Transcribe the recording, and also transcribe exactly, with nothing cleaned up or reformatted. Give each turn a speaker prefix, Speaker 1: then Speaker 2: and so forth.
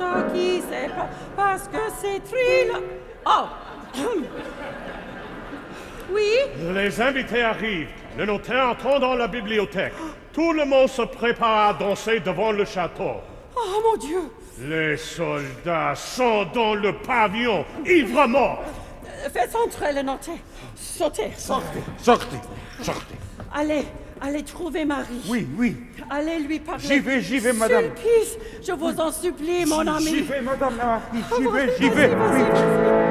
Speaker 1: toi qui sais pas, parce que c'est trila... Oh! Oui?
Speaker 2: Les invités arrivent. Le notaire entre dans la bibliothèque. Tout le monde se prépare à danser devant le château.
Speaker 1: Oh, mon Dieu!
Speaker 2: Les soldats sont dans le pavillon, ivres morts.
Speaker 1: Euh, Faites entrer le notaire. Sautez.
Speaker 3: Sortez, sortez, sortez.
Speaker 1: Allez, allez trouver Marie.
Speaker 3: Oui, oui.
Speaker 1: Allez lui parler.
Speaker 3: J'y vais, j'y vais, madame.
Speaker 1: Sulpice, je vous en supplie, mon ami.
Speaker 3: J'y vais, madame la marquise, j'y
Speaker 1: Oh,
Speaker 3: vais,
Speaker 1: vas-y,
Speaker 3: j'y vais.
Speaker 1: vas-y,
Speaker 3: Oui.
Speaker 1: vas-y.